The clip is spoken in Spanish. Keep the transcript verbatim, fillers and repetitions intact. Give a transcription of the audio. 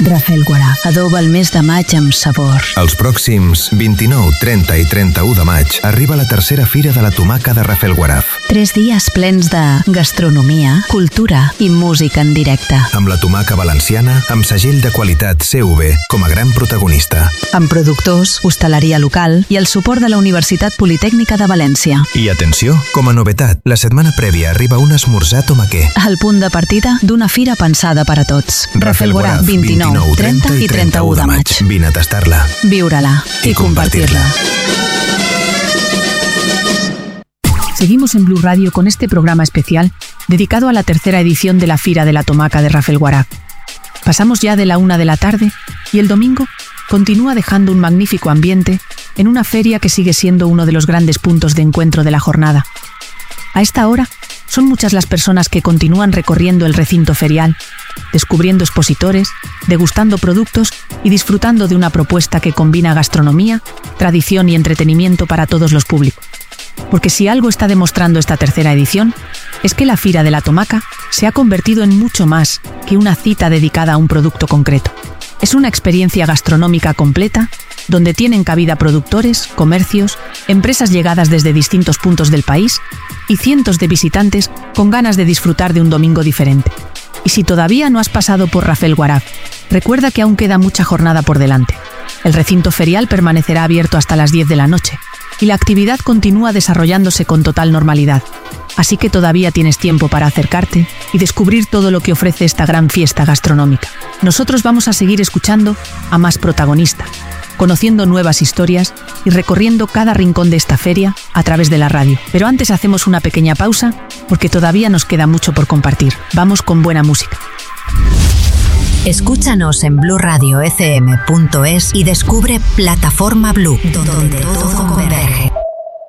Rafelguaraf adoba el mes de maig amb sabor. Els pròxims vint-i-nou, trenta i trenta-u de maig arriba la tercera Fira de la Tomaca de Rafelguaraf. Tres dies plens de gastronomia, cultura i música en directe. Amb la tomaca valenciana, amb segell de qualitat C V com a gran protagonista. Amb productors, hostaleria local i el suport de la Universitat Politècnica de València. I atenció, com a novetat, la setmana prèvia arriba un esmorzar tomaquer. El punt de partida d'una fira pensada per a tots. Rafelguaraf, vint-i-nou, trenta i trenta-u de maig. Vine a tastar-la. Viure-la i, I compartir-la. Seguimos en Blu Radio con este programa especial dedicado a la tercera edición de la Fira de la Tomaca de Rafelguaraf. Pasamos ya de la una de la tarde y el domingo continúa dejando un magnífico ambiente en una feria que sigue siendo uno de los grandes puntos de encuentro de la jornada. A esta hora son muchas las personas que continúan recorriendo el recinto ferial, descubriendo expositores, degustando productos y disfrutando de una propuesta que combina gastronomía, tradición y entretenimiento para todos los públicos. Porque si algo está demostrando esta tercera edición, es que la Fira de la Tomaca se ha convertido en mucho más que una cita dedicada a un producto concreto. Es una experiencia gastronómica completa, donde tienen cabida productores, comercios, empresas llegadas desde distintos puntos del país y cientos de visitantes con ganas de disfrutar de un domingo diferente. Y si todavía no has pasado por Rafelguaraf, recuerda que aún queda mucha jornada por delante. El recinto ferial permanecerá abierto hasta las diez de la noche y la actividad continúa desarrollándose con total normalidad. Así que todavía tienes tiempo para acercarte y descubrir todo lo que ofrece esta gran fiesta gastronómica. Nosotros vamos a seguir escuchando a más protagonistas, conociendo nuevas historias y recorriendo cada rincón de esta feria a través de la radio. Pero antes hacemos una pequeña pausa porque todavía nos queda mucho por compartir. Vamos con buena música. Escúchanos en blu radio f m punto es y descubre Plataforma Blu, donde todo converge.